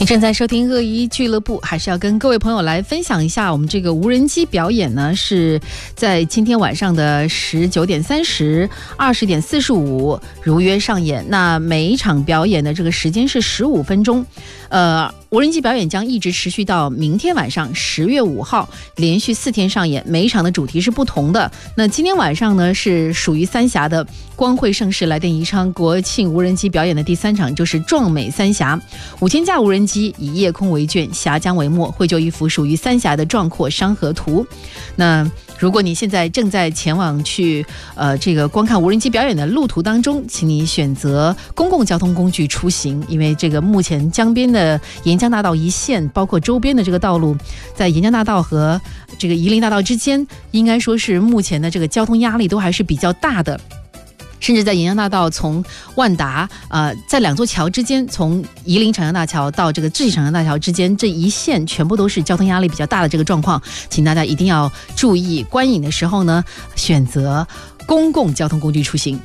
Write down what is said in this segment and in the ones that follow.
正在收听恶ý俱乐部，还是要跟各位朋友来分享一下，我们这个无人机表演呢，是在今天晚上的19点30、20点45如约上演。那每一场表演的这个时间是15分钟，无人机表演将一直持续到明天晚上10月5号，连续4天上演，每一场的主题是不同的。那今天晚上呢，是属于三峡的光辉盛世来电宜昌国庆无人机表演的第3场，就是壮美三峡，5000架无人机以夜空为卷，峡江为墨，绘就一幅属于三峡的壮阔山河图。那如果你现在正在前往去这个观看无人机表演的路途当中，请你选择公共交通工具出行，因为这个目前江边的沿江大道一线，包括周边的这个道路，在沿江大道和这个夷陵大道之间，应该说是目前的这个交通压力都还是比较大的。甚至在沿江大道从万达在2座桥之间，从夷陵长江大桥到这个智喜长江大桥之间，这一线全部都是交通压力比较大的这个状况，请大家一定要注意，观影的时候呢，选择公共交通工具出行。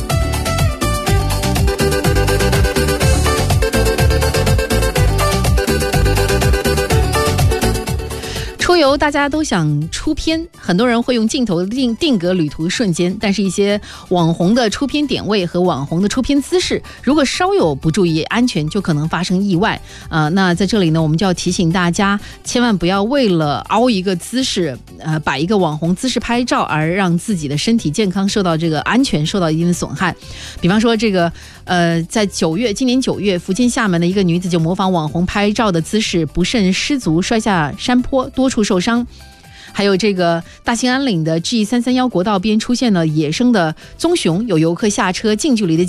出游大家都想出片，很多人会用镜头定格旅途瞬间，但是一些网红的出片点位和网红的出片姿势，如果稍有不注意安全，就可能发生意外。那在这里呢，我们就要提醒大家，千万不要为了凹一个姿势，摆一个网红姿势拍照，而让自己的身体健康受到这个安全受到一定的损害。比方说这个在今年9月，福建厦门的一个女子就模仿网红拍照的姿势，不慎失足摔下山坡，多处受伤。还有这个大兴安岭的 G331国道边出现了野生的棕熊，有游客下车近距离的